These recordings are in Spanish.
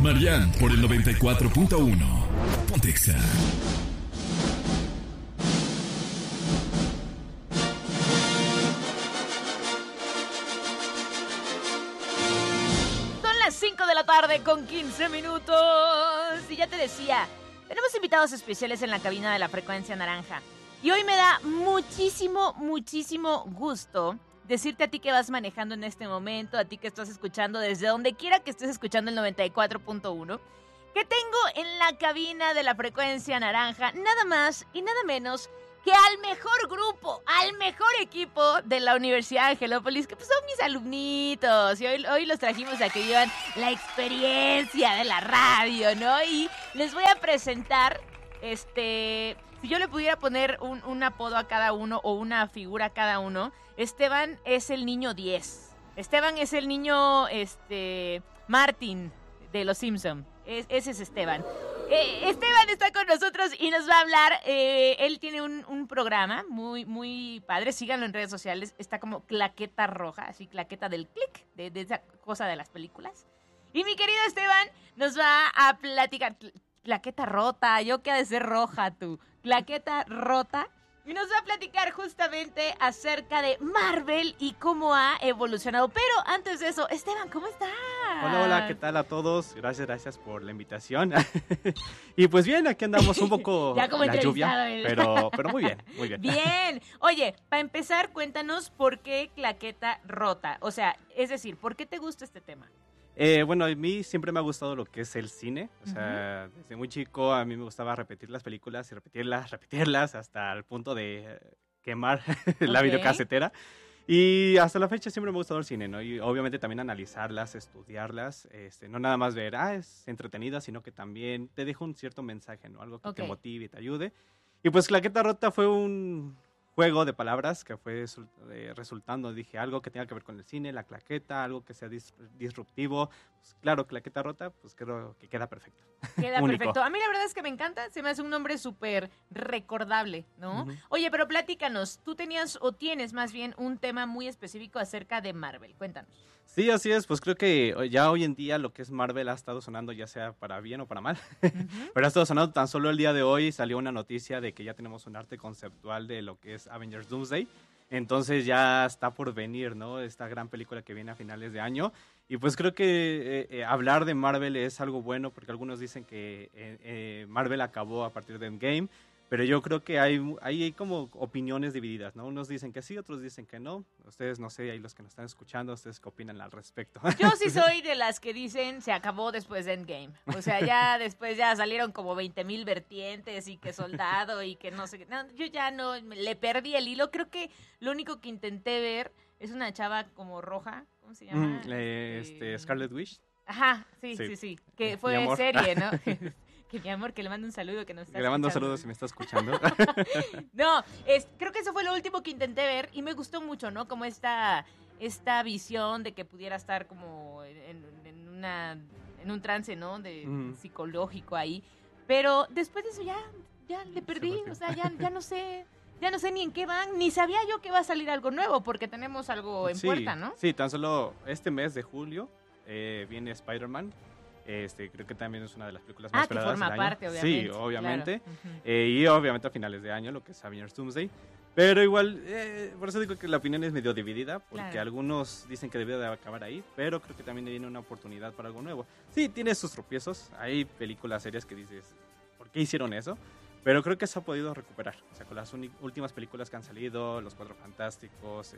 Marian por el 94.1. Pontexa. Son las 5 de la tarde con 15 minutos. Y ya te decía, tenemos invitados especiales en la cabina de la Frecuencia Naranja. Y hoy me da muchísimo gusto decirte a ti que vas manejando en este momento, a ti que estás escuchando desde donde quiera que estés escuchando el 94.1, que tengo en la cabina de la Frecuencia Naranja nada más y nada menos que al mejor grupo, al mejor equipo de la Universidad de Angelópolis, que pues son mis alumnitos, y hoy los trajimos a que llevan la experiencia de la radio, ¿no? Y les voy a presentar, si yo le pudiera poner un apodo a cada uno o una figura a cada uno, Esteban es el niño 10. Esteban es el niño, Martin de Los Simpson. Ese es Esteban. Esteban está con nosotros y nos va a hablar. Él tiene un programa muy padre. Síganlo en redes sociales. Está como Claqueta Roja, así Claqueta del click, de esa cosa de las películas. Y mi querido Esteban nos va a platicar. Claqueta rota, yo que ha de ser roja tú. Claqueta rota. Y nos va a platicar justamente acerca de Marvel y cómo ha evolucionado. Pero antes de eso, Esteban, ¿cómo estás? Hola, ¿qué tal a todos? Gracias por la invitación. Y pues bien, aquí andamos un poco ya como la lluvia, pero muy bien. Bien. Oye, para empezar, cuéntanos por qué Claqueta rota. O sea, es decir, ¿por qué te gusta este tema? Bueno, a mí siempre me ha gustado lo que es el cine. O sea, desde muy chico a mí me gustaba repetir las películas y repetirlas hasta el punto de quemar la videocasetera. Y hasta la fecha siempre me ha gustado el cine, ¿no? Y obviamente también analizarlas, estudiarlas, no nada más ver, es entretenida, sino que también te deja un cierto mensaje, ¿no? Algo que te motive y te ayude. Y pues Claqueta Rota fue un juego de palabras que fue resultando, dije, algo que tenga que ver con el cine, la claqueta, algo que sea disruptivo. Pues claro, Claqueta Rota, pues creo que queda perfecto. Queda perfecto. A mí la verdad es que me encanta, se me hace un nombre súper recordable, ¿no? Oye, pero platícanos, tú tenías o tienes más bien un tema muy específico acerca de Marvel, cuéntanos. Sí, así es, pues creo que ya hoy en día lo que es Marvel ha estado sonando ya sea para bien o para mal, pero ha estado sonando tan solo el día de hoy, salió una noticia de que ya tenemos un arte conceptual de lo que es Avengers Doomsday, entonces ya está por venir, ¿no? Esta gran película que viene a finales de año, y pues creo que hablar de Marvel es algo bueno, porque algunos dicen que Marvel acabó a partir de Endgame, pero yo creo que hay como opiniones divididas, ¿no? Unos dicen que sí, otros dicen que no. Ustedes, no sé, ahí los que nos están escuchando, ¿ustedes qué opinan al respecto? Yo sí soy de las que dicen se acabó después de Endgame. O sea, ya después ya salieron como 20,000 vertientes y que soldado y que no sé qué. No, yo ya no, le perdí el hilo. Creo que lo único que intenté ver es una chava como roja, ¿cómo se llama? Scarlet Witch. Ajá, sí. Que fue serie, ¿no? Que mi amor, que le mando un saludo, que nos está escuchando. Le mando saludos si me está escuchando. No, creo que eso fue lo último que intenté ver y me gustó mucho, ¿no? Como esta visión de que pudiera estar como en un trance, ¿no? De psicológico ahí. Pero después de eso ya le perdí, o sea, ya no sé. Ya no sé ni en qué van, ni sabía yo que va a salir algo nuevo, porque tenemos algo en puerta, ¿no? Sí, tan solo este mes de julio viene Spider-Man. Creo que también es una de las películas más esperadas del año. Que forma parte, obviamente. Sí, obviamente. Claro. Y obviamente a finales de año, lo que es Avengers Doomsday. Pero igual, por eso digo que la opinión es medio dividida, porque algunos dicen que debió de acabar ahí, pero creo que también viene una oportunidad para algo nuevo. Sí, tiene sus tropiezos. Hay películas, series que dices, ¿por qué hicieron eso? Pero creo que se ha podido recuperar. O sea, con las últimas películas que han salido, Los Cuatro Fantásticos,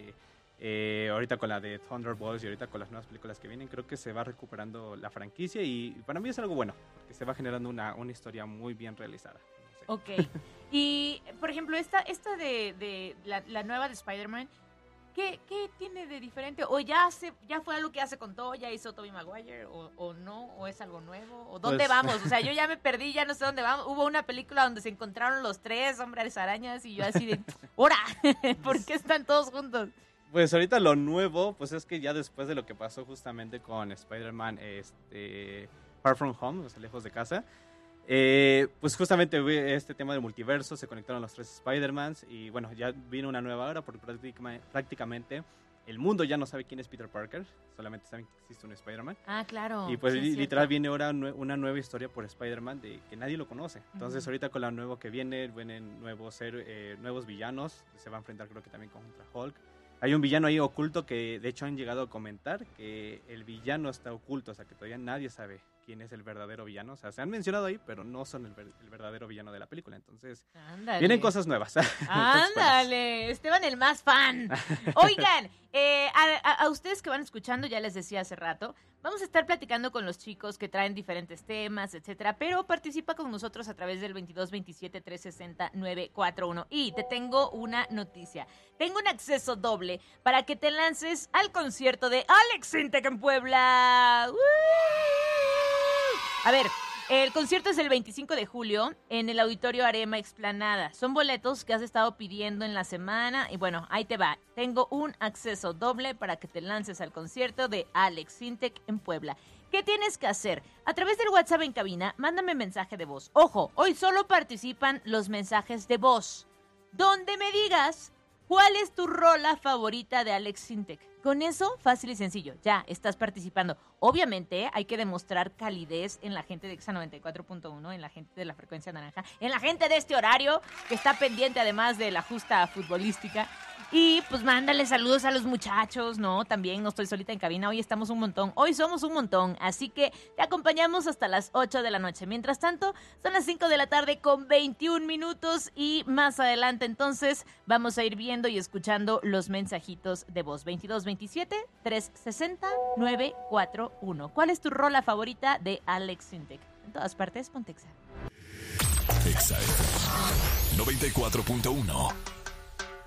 ahorita con la de Thunderbolts y ahorita con las nuevas películas que vienen, creo que se va recuperando la franquicia y para mí es algo bueno, porque se va generando una historia muy bien realizada. No sé. Ok. Y, por ejemplo, esta de la nueva de Spider-Man, ¿qué tiene de diferente? ¿O ya fue algo que hace con todo, ya hizo Tobey Maguire, o no, o es algo nuevo? ¿O dónde vamos? O sea, yo ya me perdí, ya no sé dónde vamos. Hubo una película donde se encontraron los 3 hombres arañas y yo así de, ¡hora! ¿Por qué están todos juntos? Pues ahorita lo nuevo, pues es que ya después de lo que pasó justamente con Spider-Man, Far From Home, o sea, lejos de casa, pues justamente este tema del multiverso, se conectaron los 3 Spider-Mans y bueno, ya vino una nueva hora porque prácticamente el mundo ya no sabe quién es Peter Parker, solamente saben que existe un Spider-Man. Ah, claro. Y pues sí, literal viene ahora una nueva historia por Spider-Man de que nadie lo conoce. Entonces ahorita con la nueva que vienen nuevos villanos, se va a enfrentar creo que también contra Hulk. Hay un villano ahí oculto que de hecho han llegado a comentar que el villano está oculto, o sea que todavía nadie sabe quién es el verdadero villano. O sea, se han mencionado ahí, pero no son el verdadero villano de la película. Entonces, vienen cosas nuevas. ¡Ándale! Esteban, el más fan. Oigan, a ustedes que van escuchando, ya les decía hace rato, vamos a estar platicando con los chicos que traen diferentes temas, etcétera, pero participa con nosotros a través del 2227-360-941. Y te tengo una noticia. Tengo un acceso doble para que te lances al concierto de Alex Sintek en Puebla. ¡Woo! A ver, el concierto es el 25 de julio en el Auditorio Arema Explanada. Son boletos que has estado pidiendo en la semana y bueno, ahí te va. Tengo un acceso doble para que te lances al concierto de Alex Sintek en Puebla. ¿Qué tienes que hacer? A través del WhatsApp en cabina, mándame mensaje de voz. Ojo, hoy solo participan los mensajes de voz. Donde me digas cuál es tu rola favorita de Alex Sintek. Con eso, fácil y sencillo, ya estás participando. Obviamente hay que demostrar calidez en la gente de Exa 94.1, en la gente de la frecuencia naranja, en la gente de este horario que está pendiente además de la justa futbolística. Y pues mándale saludos a los muchachos, ¿no? También no estoy solita en cabina, hoy estamos un montón, hoy somos un montón, así que te acompañamos hasta las 8 de la noche. Mientras tanto, son las 5 de la tarde con 21 minutos y más adelante entonces vamos a ir viendo y escuchando los mensajitos de voz. 2227-360-941. ¿Cuál es tu rola favorita de Alex Sintek? En todas partes, ponte Exa. Exa 94.1